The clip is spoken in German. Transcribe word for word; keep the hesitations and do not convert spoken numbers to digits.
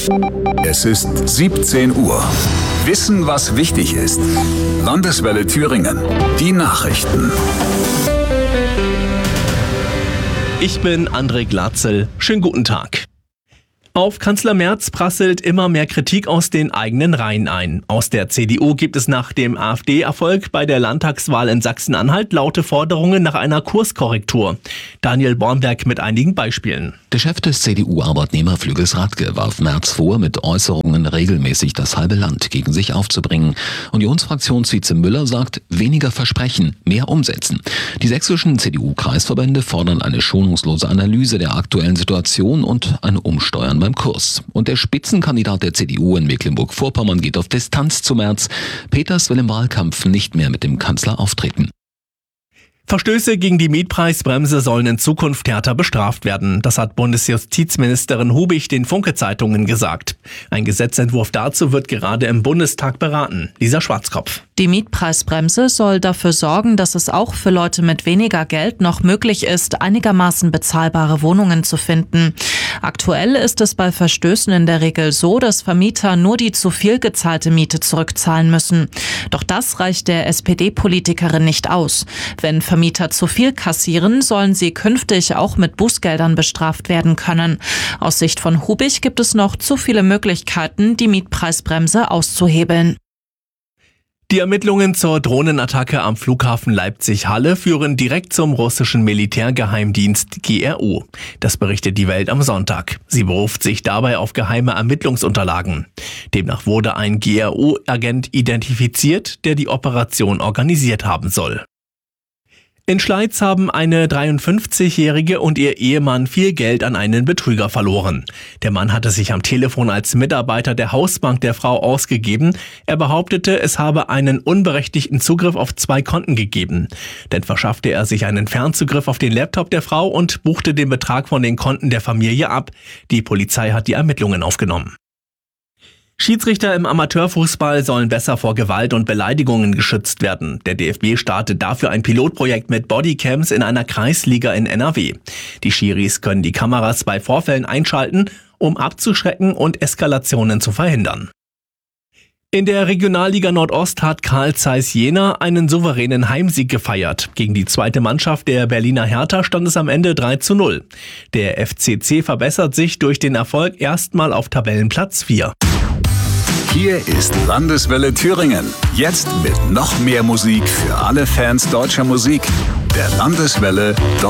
Es ist siebzehn Uhr. Wissen, was wichtig ist. Landeswelle Thüringen. Die Nachrichten. Ich bin André Glatzel. Schönen guten Tag. Auf Kanzler Merz prasselt immer mehr Kritik aus den eigenen Reihen ein. Aus der C D U gibt es nach dem AfD-Erfolg bei der Landtagswahl in Sachsen-Anhalt laute Forderungen nach einer Kurskorrektur. Daniel Bornberg mit einigen Beispielen. Der Chef des C D U-Arbeitnehmerflügels Radke warf Merz vor, mit Äußerungen regelmäßig das halbe Land gegen sich aufzubringen. Unionsfraktionsvize Müller sagt, weniger versprechen, mehr umsetzen. Die sächsischen C D U-Kreisverbände fordern eine schonungslose Analyse der aktuellen Situation und ein Umsteuern beim Kurs. Und der Spitzenkandidat der C D U in Mecklenburg-Vorpommern geht auf Distanz zu Merz. Peters will im Wahlkampf nicht mehr mit dem Kanzler auftreten. Verstöße gegen die Mietpreisbremse sollen in Zukunft härter bestraft werden. Das hat Bundesjustizministerin Hubig den Funke-Zeitungen gesagt. Ein Gesetzentwurf dazu wird gerade im Bundestag beraten. Lisa Schwarzkopf. Die Mietpreisbremse soll dafür sorgen, dass es auch für Leute mit weniger Geld noch möglich ist, einigermaßen bezahlbare Wohnungen zu finden. Aktuell ist es bei Verstößen in der Regel so, dass Vermieter nur die zu viel gezahlte Miete zurückzahlen müssen. Doch das reicht der S P D-Politikerin nicht aus. Wenn Vermieter zu viel kassieren, sollen sie künftig auch mit Bußgeldern bestraft werden können. Aus Sicht von Hubig gibt es noch zu viele Möglichkeiten, die Mietpreisbremse auszuhebeln. Die Ermittlungen zur Drohnenattacke am Flughafen Leipzig-Halle führen direkt zum russischen Militärgeheimdienst G R U. Das berichtet die Welt am Sonntag. Sie beruft sich dabei auf geheime Ermittlungsunterlagen. Demnach wurde ein G R U-Agent identifiziert, der die Operation organisiert haben soll. In Schleiz haben eine dreiundfünfzigjährige und ihr Ehemann viel Geld an einen Betrüger verloren. Der Mann hatte sich am Telefon als Mitarbeiter der Hausbank der Frau ausgegeben. Er behauptete, es habe einen unberechtigten Zugriff auf zwei Konten gegeben. Dann verschaffte er sich einen Fernzugriff auf den Laptop der Frau und buchte den Betrag von den Konten der Familie ab. Die Polizei hat die Ermittlungen aufgenommen. Schiedsrichter im Amateurfußball sollen besser vor Gewalt und Beleidigungen geschützt werden. Der D F B startet dafür ein Pilotprojekt mit Bodycams in einer Kreisliga in N R W. Die Schiris können die Kameras bei Vorfällen einschalten, um abzuschrecken und Eskalationen zu verhindern. In der Regionalliga Nordost hat Carl Zeiss Jena einen souveränen Heimsieg gefeiert. Gegen die zweite Mannschaft der Berliner Hertha stand es am Ende drei zu null. Der F C C verbessert sich durch den Erfolg erstmal auf Tabellenplatz vier. Hier ist Landeswelle Thüringen. Jetzt mit noch mehr Musik für alle Fans deutscher Musik. Der Landeswelle